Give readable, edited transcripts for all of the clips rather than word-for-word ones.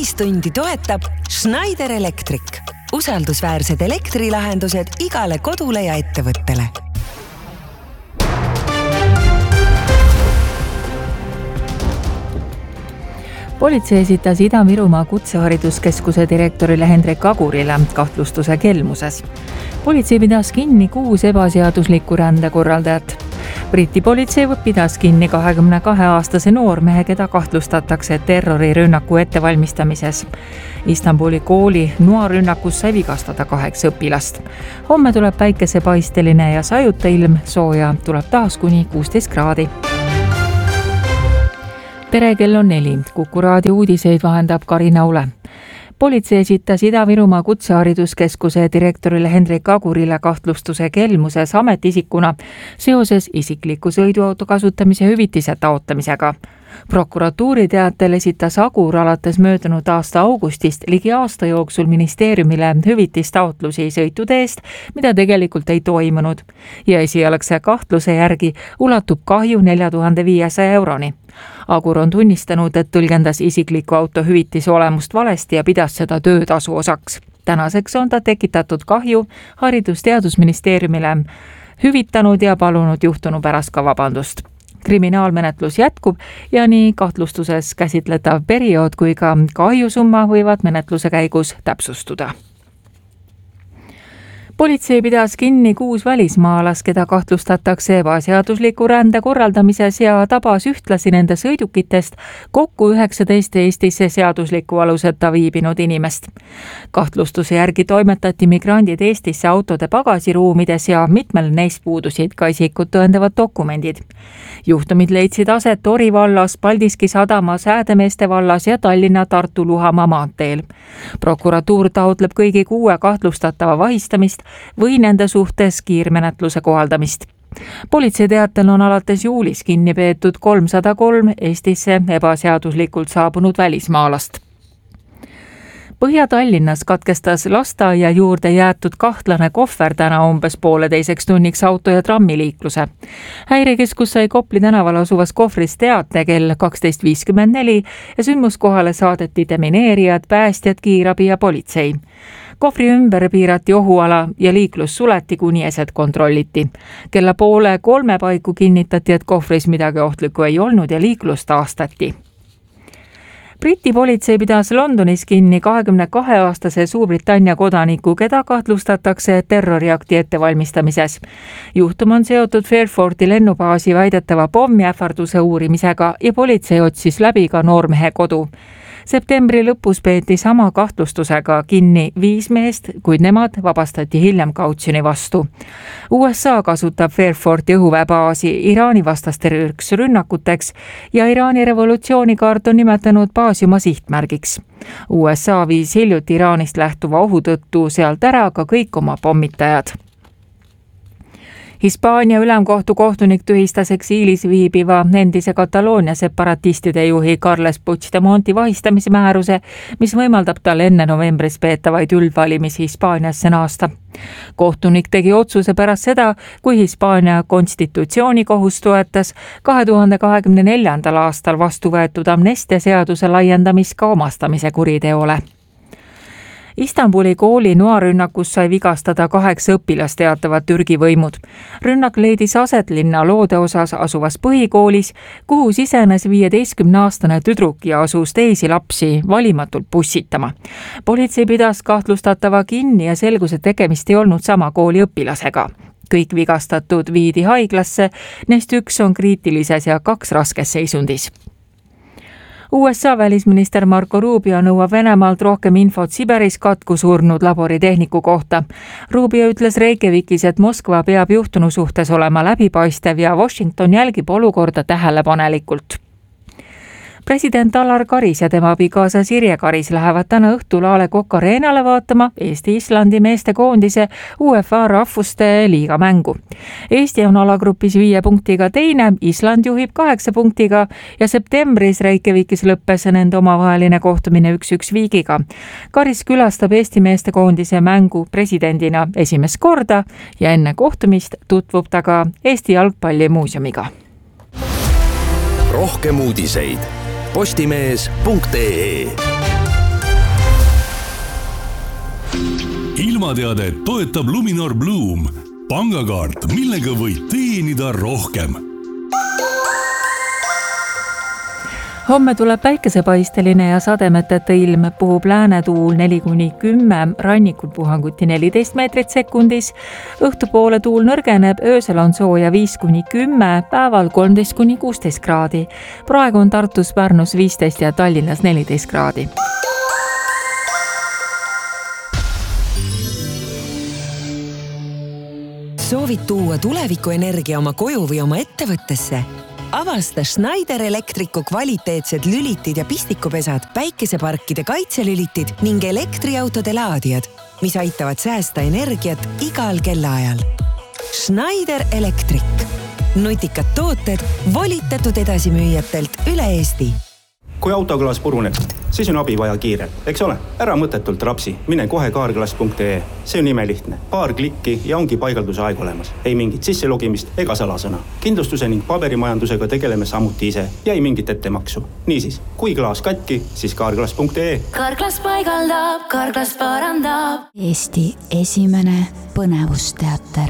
Ühistundi toetab Schneider Electric. Usaldusväärsed elektrilahendused igale kodule ja ettevõttele. Politsei esitas Ida-Virumaa kutsehariduskeskuse direktorile Hendrik Agurile kahtlustuse kelmuses. Politsei pidas kinni 6 ebaseaduslikku rändekorraldajat. Briti politsei pidas kinni 22-aastase noormehe, keda kahtlustatakse terrorirünnaku ettevalmistamises. Istanbuli kooli noarünnakus sai vigastada 8 õpilast. Homme tuleb päikesepaisteline ja sajuta ilm, sooja tuleb taas kuni 16 kraadi. Tere, kell on 4. Kuku raadio uudiseid vahendab Karina Ule. Politsei esitas Ida-Virumaa kutsehariduskeskuse direktorile Hendrik Agurile kahtlustuse kelmuses ametiisikuna seoses isikliku sõiduauto kasutamise hüvitise taotlemisega. Prokuratuuri teatel esitas Agur alates möödunud aasta augustist ligi aasta jooksul ministeeriumile hüvitistaotlusi sõitude eest, mida tegelikult ei toimunud. Ja esialgse kahtluse järgi ulatub kahju 4500 euroni. Agur on tunnistanud, et tõlgendas isikliku auto hüvitise olemust valesti ja pidas seda töötasu osaks. Tänaseks on ta tekitatud kahju Haridus-Teadusministeeriumile hüvitanud ja palunud juhtunu pärast ka vabandust. Kriminaalmenetlus jätkub ja nii kahtlustuses käsitletav periood kui ka kahjusumma võivad menetluse käigus täpsustuda. Politsei pidas kinni 6 välismaalas, keda kahtlustatakse ebaseadusliku rände korraldamises ja tabas ühtlasi nende sõidukitest kokku 19 Eestisse seadusliku aluseta viibinud inimest. Kahtlustuse järgi toimetati migrandid Eestisse autode pagasiruumides ja mitmel neist puudusid ka isikut tõendavad dokumendid. Juhtumid leidsid aset Ori vallas, Paldiski sadamas, Häädemeeste vallas ja Tallinna-Tartu Luhamaa maanteel. Prokuratuur taotleb kõigi 6 kahtlustatava vahistamist või nende suhtes kiirmenetluse kohaldamist. Politsei teatel on alates juulis kinni peetud 303 Eestisse ebaseaduslikult saabunud välismaalast. Põhja-Tallinnas katkestas lasteaia juurde jäetud kahtlane kohver täna umbes 1,5 tunniks auto- ja trammiliikluse. Häirekeskus sai Kopli tänaval asuvas kohvris teate kell 12.54 ja sündmuskohale saadeti demineerijad, päästjad, kiirabi ja politsei. Kohvri ümber piirati ohuala ja liiklus suleti, kuni eset kontrolliti. Kella 2:30 paiku kinnitati, et kohvris midagi ohtlikku ei olnud ja liiklus taastati. Briti politsei pidas Londonis kinni 22-aastase Suurbritannia kodaniku, keda kahtlustatakse terroriakti ettevalmistamises. Juhtum on seotud Fairforti lennubaasi väidetava pommiähvarduse uurimisega ja politsei otsis läbi ka noormehe kodu. Septembri lõpus peeti sama kahtlustusega kinni 5 meest, kuid nemad vabastati hiljem kautsjoni vastu. USA kasutab Fairforti õhuväebaasi Iraani vastasteks rünnakuteks ja Iraani revolutsioonikaart on nimetanud baasi oma sihtmärgiks. USA viis hiljuti Iraanist lähtuva ohu tõttu sealt ära ka kõik oma pommitajad. Hispaania ülemkohtu kohtunik tühistas eksiilis viibiva endise Kataloonia separatistide juhi Carles Puigdemonti vahistamise määruse, mis võimaldab tal enne novembris peetavaid üldvalimisi Hispaaniasse naasta. Kohtunik tegi otsuse pärast seda, kui Hispaania konstitutsioonikohus toetas 2024. aastal vastu võetud amnestiaseaduse laiendamist ka omastamise kuriteole. Istanbuli kooli noarünnakus sai vigastada 8 õpilast, teatavad Türgi võimud. Rünnak leidis aset linna loodeosas asuvas põhikoolis, kuhu sisenes 15-aastane tüdruk ja asus teisi lapsi valimatult pussitama. Politsei pidas kahtlustatava kinni ja selgus, et tegemist ei olnud sama kooli õpilasega. Kõik vigastatud viidi haiglasse, neist 1 on kriitilises ja 2 raskes seisundis. USA välisminister Marco Rubio nõuab Venemaalt rohkem infot Siberis katku surnud laboritehniku kohta. Rubio ütles Reykjavikis, et Moskva peab juhtunu suhtes olema läbipaistev ja Washington jälgib olukorda tähelepanelikult. President Alar Karis ja tema abikaasa Sirje Karis lähevad täna õhtul A. Le Coq Arenale vaatama Eesti-Islandi meestekoondise UEFA rahvuste liiga mängu. Eesti on alagrupis 5 punktiga teine, Island juhib 8 punktiga ja septembris Reykjavikis lõppes nende omavaheline kohtumine 1-1 viigiga. Karis külastab Eesti meestekoondise mängu presidendina esimest korda ja enne kohtumist tutvub ta ka Eesti jalgpallimuuseumiga. Rohkem uudiseid postimees.ee ilmateadet toetab Luminor Bloom. Pangakaart, millega võid teenida rohkem. Homme tuleb päikesepaisteline ja sademeteta ilm, puhub läänetuul 4-10, rannikul puhanguti 14 meetrit sekundis. Õhtupoole tuul nõrgeneb, öösel on sooja 5-10, päeval 13-16 kraadi. Praegu on Tartus, Pärnus 15 ja Tallinnas 14 kraadi. Soovid tuua tulevikuenergia oma koju või oma ettevõttesse? Avasta Schneider Electricu kvaliteetsed lülitid ja pistikupesad, päikeseparkide kaitselülitid ning elektriautode laadijad, mis aitavad säästa energiat igal kellaajal. Schneider Electric. Nutikad tooted volitatud edasimüüjatelt üle Eesti. Kui autoklaas puruneb, siis on abi vaja kiirelt. Eks ole, ära mõttetult rapsi, mine kohe kaarglass.ee. See on imelihtne. Paar klikki ja ongi paigalduse aeg olemas. Ei mingit sisselogimist ega salasõna. Kindlustuse ning paberimajandusega tegeleme samuti ise ja ei mingit ettemaksu. Niisiis, kui klaas katki, siis kaarglass.ee. Kaarglass paigaldab, kaarglass parandab. Eesti esimene põnevusteater.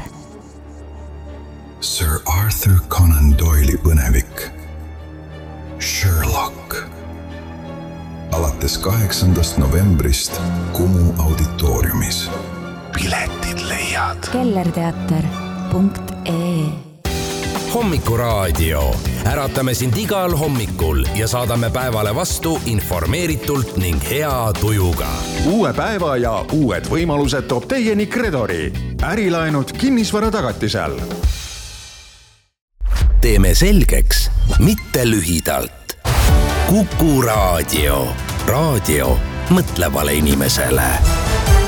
Sir Arthur Conan Doyle'i põnevik. Sherlock. Alates 8. novembrist Kumu auditooriumis. Piletid leiad kellerteater.ee. Hommikuraadio. Äratame sind igal hommikul ja saadame päevale vastu informeeritult ning hea tujuga. Uue päeva ja uued võimalused toob teieni Credori. Ärilaenud kinnisvara tagatisel. Teeme selgeks, mitte lühidalt. Kuku Raadio. Raadio mõtlevale inimesele.